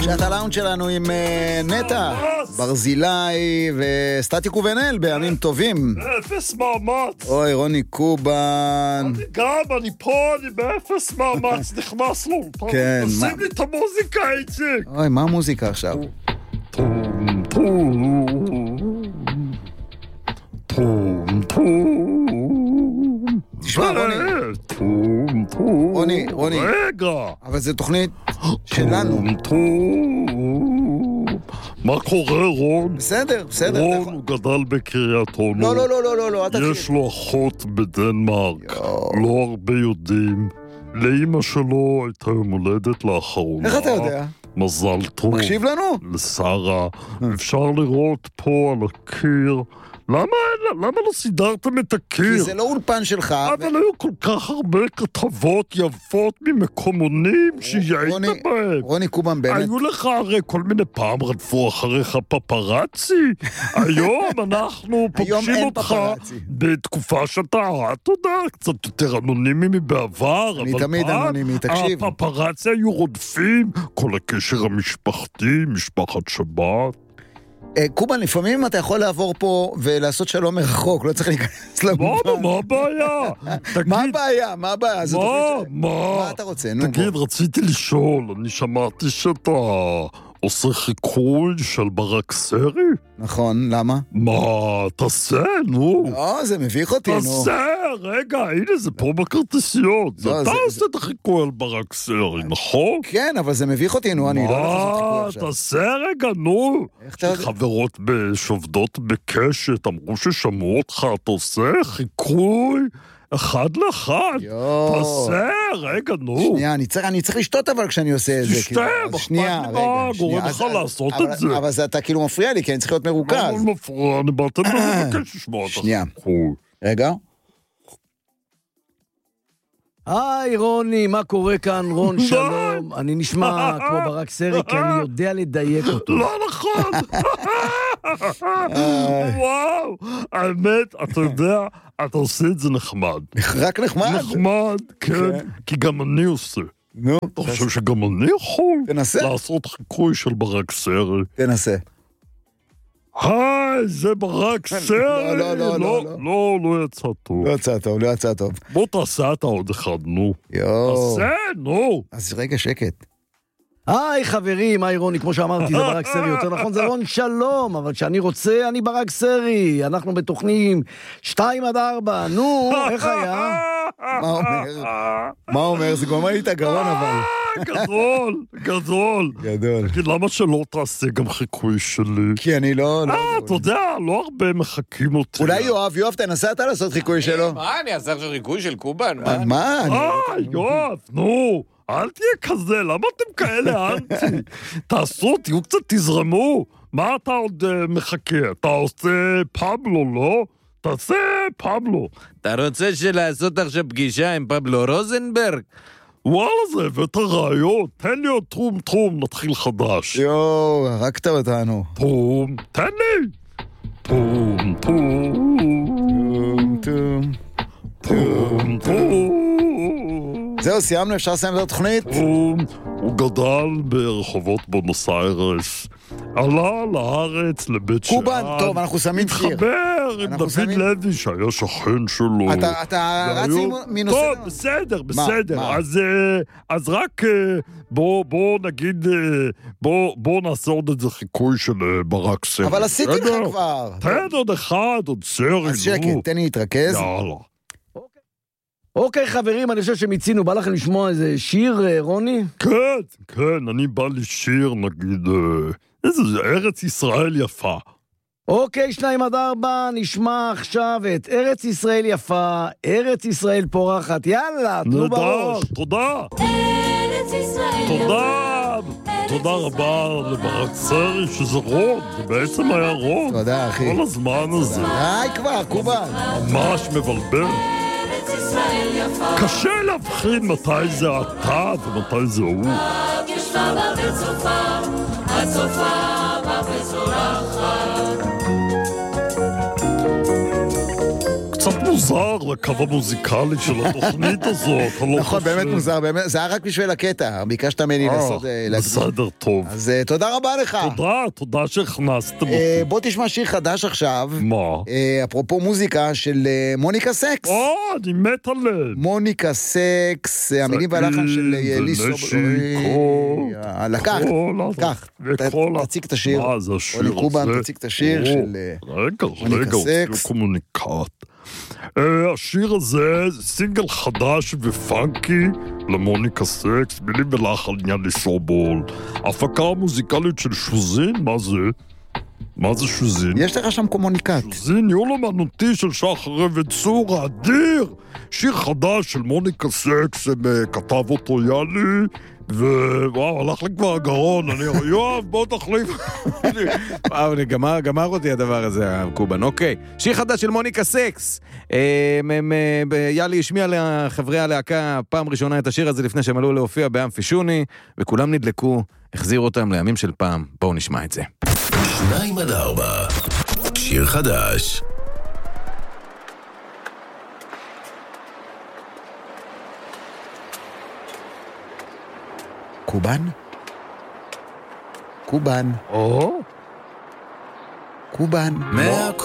שעת הלאונד שלנו עם נטע, ברזילי וסטטיק ובן-אל בימים טובים. אפס מאמץ. אוי, רוני קובן. אני פה, אני באפס מאמץ, נכנס לו. כן. שים לי את המוזיקה, איציק. אוי, מה המוזיקה עכשיו? טום טום טום טום. תשמע, רוני. טום טום. רוני. רגע. אבל זו תוכנית שלנו. טום טום. מה קורה, רון? בסדר. רון הוא גדל בקריית אונו. לא, אל תתחיל. יש לו אחות בדנמרק. לא הרבה יודעים. לאמא שלו הייתה יום הולדת לאחרונה. איך אתה יודע? מזל טוב. מקשיב לנו? לשרה. אפשר לראות פה על הקיר. למה לא סידרתם את הקיר? כי זה לא אולפן שלך. אבל היו כל כך הרבה כתבות יפות ממקומונים שיעית בהם. רוני קובן באמת. היו לך הרי כל מיני פעם רדפו אחריך פפרצי. היום אנחנו פוגשים אותך בתקופה שאתה, אתה יודע, קצת יותר אנונימי מבעבר. אני תמיד אנונימי, תקשיב. הפפרצי היו רודפים, כל הקשר המשפחתי, משפחת שבת. קובן, לפעמים אתה יכול לעבור פה ולעשות שלום מרחוק, לא צריך להיכנס למובן. מה הבעיה? מה הבעיה? מה אתה רוצה? תגיד, רציתי לשאול, אני שמעתי שאתה עושה חיקוי של ברק סרי? נכון, למה? מה, תעשה, נו. לא, זה מביך אותי, נו. תעשה, רגע, הנה זה פה בכרטיסיות. אתה עושה את החיקוי על ברק סרי, נכון? כן, אבל זה מביך אותי, נו, אני לא הולך לעשות חיקוי עכשיו. תעשה רגע, נו. חברות שעובדות בקשת אמרו ששמעו אותך, אתה עושה חיקוי אחד לאחד. תעשה, רגע, נו. שנייה, אני צריך לשתות אבל כשאני עושה את זה. תשתה, שנייה, רגע. גורם לך לעשות את זה. אבל אתה כאילו מפריע לי, כי אני צריך להיות מרוכז. לא מפריע, אני באתם לבקש לשמוע את החיקוי. רגע. היי רוני, מה קורה כאן? רון שלום. אני נשמע כמו ברק סרי, כי אני יודע לדייק אותו. לא נכון. וואו, האמת, אתה יודע, אתה עושה את זה נחמד. רק נחמד? נחמד, כן, כי גם אני עושה. נו, אתה חושב שגם אני יכול תנסה. לעשות חיקוי של ברק סרי? תנסה. היי, זה ברק סרי. לא יצא טוב. בוא תעשה אתה עוד אחד, נו. תעשה, נו. אז רגע, שקט. היי חברים, היי רוני, כמו שאמרתי, זה ברק סרי, יותר נכון, זה רון שלום, אבל כשאני רוצה, אני ברק סרי, אנחנו בתוכנים 2-4, נו, איך היה? מה אומר? זה גומר לי את הגרון אבל. גדול. תגיד, למה שלא תעשה גם חיקוי שלי? כי אני לא... אתה יודע, לא הרבה מחכים אותי. אולי יואב, תנסה אתה לעשות חיקוי שלו? מה, אני אעשה עכשיו חיקוי של קובן? מה? יואב, נו. אל תהיה כזה, למה אתם כאלה אנטי? תעשו, תהיו קצת, תזרמו. מה אתה עוד מחכה? אתה עושה פבלו, לא? תעשה פבלו. אתה רוצה לעשות עכשיו פגישה עם פבלו רוזנברג? וואלה, זה הבאת רעיון. תן לי עוד טרום, נתחיל חדש. הרגת אותנו. טרום, תן לי. טרום. זהו, סיימנו, אפשר לסיים את התוכנית? הוא גדל ברחובות בונוס איירס, עלה לארץ לבית שאן, קובן, טוב, אנחנו שמים שיר. התחבר עם דוד לוי שהיה שכן שלו. אתה רץ מנושא... טוב, בסדר. אז רק בוא נגיד, בוא נעשה עוד איזה חיקוי של ברק סרי. אבל עשיתי לך כבר. תן עוד אחד, עוד סרי. אז שקט, תן לי להתרכז. יאללה. אוקיי חברים, אני חושב שמיצינו, בא לכם לשמוע איזה שיר, רוני? כן, אני בא לשיר, נגיד, איזה ארץ ישראל יפה. אוקיי, 2-4, נשמע עכשיו את ארץ ישראל יפה, ארץ ישראל פורחת, יאללה, תנו בראש. תודה. תודה רבה לברק סרי, שזה רון, זה בעצם היה רון. תודה, אחי. כל הזמן הזה. כבר, קובן. ממש מבלבל. קשה להבחין מתי זה אתה ומתי זה הוא. קצת מוזר. מוזר לקו המוזיקלי של התוכנית הזאת. נכון, באמת מוזר, זה היה רק בשביל הקטע, ביקשת ממני לעשות... בסדר, טוב. אז תודה רבה לך. תודה שהכנסתם אותי. בוא תשמע שיר חדש עכשיו. מה? אפרופו מוזיקה של מוניקה סקס. אני מת עליהם. מוניקה סקס, המילים והלחן של ליסו. לקח, תציג את השיר. מה זה השיר הזה? אולי קובן, תציג את השיר של מוניקה סקס. קומוניקט. השיר הזה סינגל חדש ופאנקי למוניקה סקס, מילים ולחן יאלי סובול. הפקה מוזיקלית של שוזין, מה זה? מה זה שוזין? יש לך שם קומוניקט. שוזין, ניהול אמנותי של שחר רבד צור, אדיר! שיר חדש של מוניקה סקס, כתב אותו יאלי, ווואו, הלך לי כבר הגרון, יואב, בוא תחליף. וואו, גמר אותי הדבר הזה, קובן. אוקיי, שיר חדש של מוניקה סקס. יאלי השמיע לחברי הלהקה פעם ראשונה את השיר הזה לפני שהם עלו להופיע באמפי שוני, וכולם נדלקו, החזירו אותם לימים של פעם. בואו נשמע את זה. 2-4, שיר חדש. קובן? קובן. או? קובן.